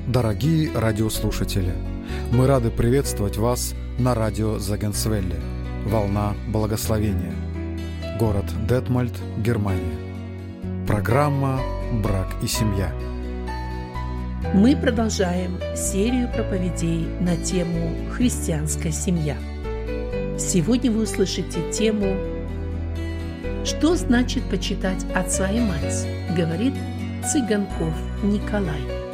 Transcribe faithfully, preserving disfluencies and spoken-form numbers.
Дорогие радиослушатели, мы рады приветствовать вас на радио Зегенсвелле «Волна благословения», город Детмольд, Германия. Программа «Брак и семья». Мы продолжаем серию проповедей на тему «Христианская семья». Сегодня вы услышите тему «Что значит почитать отца и мать?», говорит Цыганков Николай.